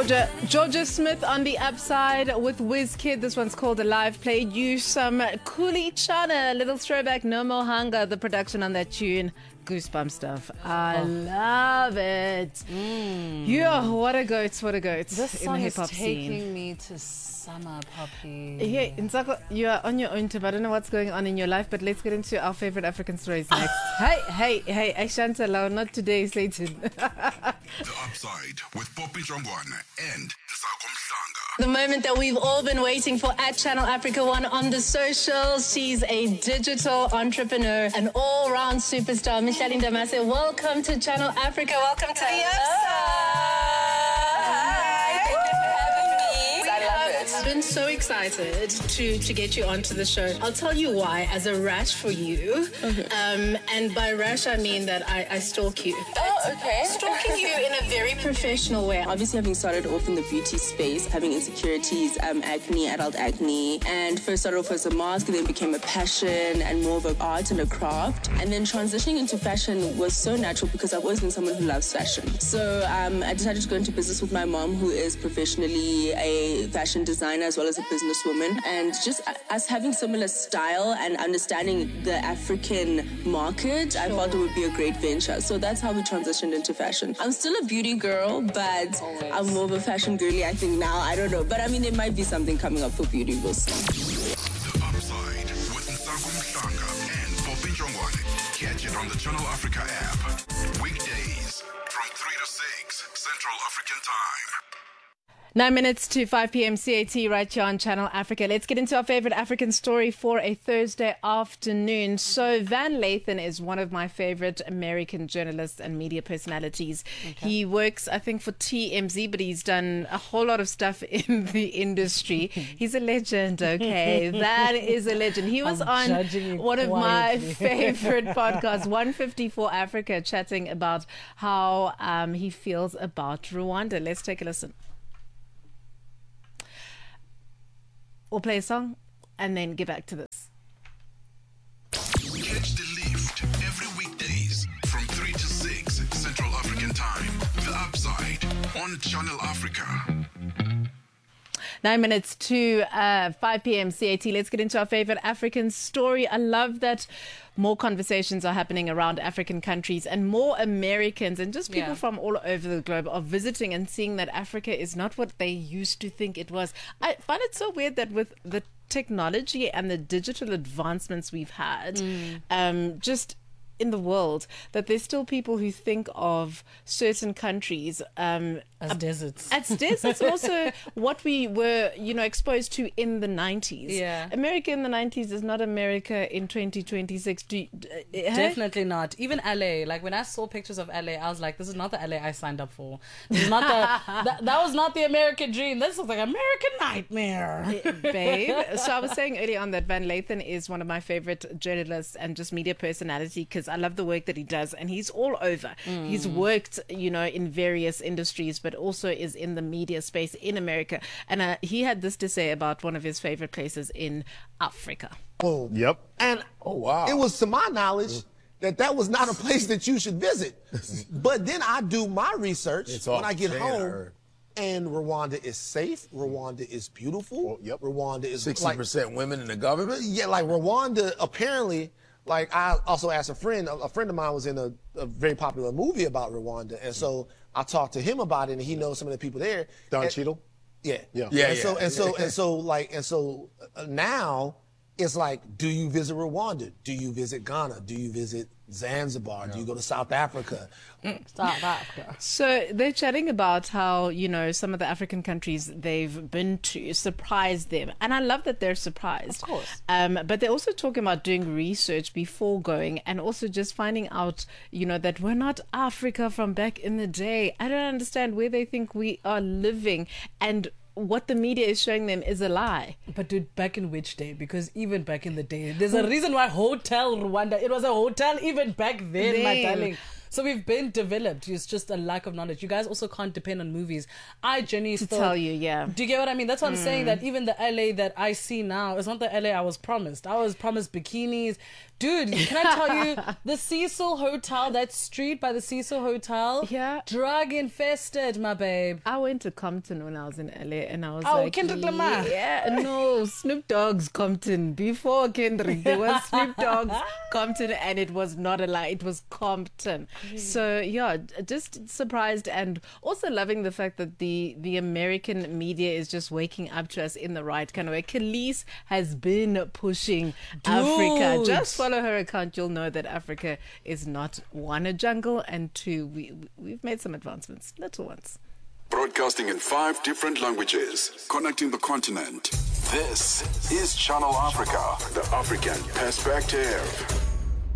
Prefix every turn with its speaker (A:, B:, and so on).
A: Georgia Smith on the upside with Wizkid. This one's called Alive. Played you some Kulichana, a little throwback, No More Hunger, the production on that tune. Goosebump stuff. I love it. Yeah, what a goat, what a goat.
B: This
A: in
B: song
A: the
B: is
A: hip-hop
B: taking
A: scene.
B: me to summer, Poppy.
A: Hey, Nsako, you are on your own tip. I don't know what's going on in your life, but let's get into our favorite African stories next. Hey, Ashanta Lau, not today, Satan.
C: The Upside with Poppy Jongwana and Nsako Mhlanga.
D: The moment that we've all been waiting for at Channel Africa One on the socials. She's a digital entrepreneur, an all-round superstar. Micheline Damase, welcome to Channel Africa. Welcome to the I've been so excited to get you onto the show. I'll tell you why, as a rash for you. Okay. And by rash, I mean that I stalk you.
E: Oh, okay.
D: Stalking you in a very professional way.
E: Obviously, having started off in the beauty space, having insecurities, acne, adult acne, and first started off as a mask, and then became a passion and more of an art and a craft. And then transitioning into fashion was so natural because I've always been someone who loves fashion. So I decided to go into business with my mom, who is professionally a fashion designer as well as a businesswoman. And just us having similar style and understanding the African market, I felt it would be a great venture. So that's how we transitioned into fashion. I'm still a beauty girl, but I'm more of a fashion girly, I think, now. I don't know. But I mean, there might be something coming up for beauty. We'll see.
C: The Upside with Nsako Mhlanga and Poppy Jongwana. Catch it on the Channel Africa app. Weekdays from 3 to 6 Central African Time.
A: 9 minutes to 5 p.m. CAT right here on Channel Africa. Let's get into our favorite African story for a Thursday afternoon. So Van Lathan is one of my favorite American journalists and media personalities. Okay. He works, I think, for TMZ, but he's done a whole lot of stuff in the industry. He's a legend, okay? That is a legend. He was on one of my favorite podcasts, 154 Africa, chatting about how he feels about Rwanda. Let's take a listen. We'll play a song and then get back to this.
C: Catch the lift every weekdays from 3 to 6 Central African Time. The Upside on Channel Africa.
A: 9 minutes to 5 p.m. CAT. Let's get into our favorite African story. I love that more conversations are happening around African countries and more Americans and just people from all over the globe are visiting and seeing that Africa is not what they used to think it was. I find it so weird that with the technology and the digital advancements we've had, just in the world, that there's still people who think of certain countries
B: as deserts.
A: As deserts, also what we were, exposed to in the 90s.
B: Yeah.
A: America in the 90s is not America in 2026.
B: Definitely not. Even LA, like when I saw pictures of LA, I was like, this is not the LA I signed up for. This is not that was not the American dream. This was like American nightmare.
A: Babe. So I was saying earlier on that Van Lathan is one of my favorite journalists and just media personality because I love the work that he does and he's all over. He's worked, in various industries, but also is in the media space in America. And he had this to say about one of his favorite places in Africa.
F: Oh,
G: yep.
F: And it was to my knowledge that was not a place that you should visit. But then I do my research when I get home. And Rwanda is safe. Rwanda is beautiful. Rwanda is
G: 60% women in the government.
F: Yeah, like Rwanda apparently. Like, I also asked a friend of mine was in a very popular movie about Rwanda. And so I talked to him about it, and he knows some of the people there.
G: Don Cheadle?
F: Yeah.
G: Yeah.
F: So now it's like, do you visit Rwanda? Do you visit Ghana? Do you visit Zanzibar? Do you go to South Africa?
B: South Africa.
A: So they're chatting about how, some of the African countries they've been to surprised them. And I love that they're surprised.
B: Of course.
A: But they're also talking about doing research before going and also just finding out, that we're not Africa from back in the day. I don't understand where they think we are living and what the media is showing them is a lie.
B: But dude, back in which day? Because even back in the day, there's a reason why Hotel Rwanda, it was a hotel even back then, my darling. So we've been developed. It's just a lack of knowledge. You guys also can't depend on movies. I genuinely
A: to tell you, yeah.
B: Do you get what I mean? That's what I'm saying, that even the LA that I see now is not the LA I was promised. I was promised bikinis. Dude, can I tell you, the Cecil Hotel, that street by the Cecil Hotel,
A: yeah,
B: drug infested, my babe.
A: I went to Compton when I was in LA and I was
B: Kendrick Lamar.
A: Yeah, no, Snoop Dogg's Compton. Before Kendrick, there was Snoop Dogg's Compton, and it was not a lie, it was Compton. So yeah, just surprised, and also loving the fact that the American media is just waking up to us in the right kind of way. Khalees has been pushing Africa. Just follow her account, you'll know that Africa is not, one, a jungle, and two, we've made some advancements, little ones.
C: Broadcasting in 5 different languages, connecting the continent. This is Channel Africa, the African perspective.